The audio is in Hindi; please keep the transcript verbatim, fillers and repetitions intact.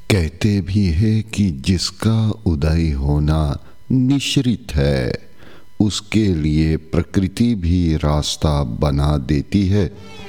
कहते भी है कि जिसका उदय होना निश्चित है, उसके लिए प्रकृति भी रास्ता बना देती है।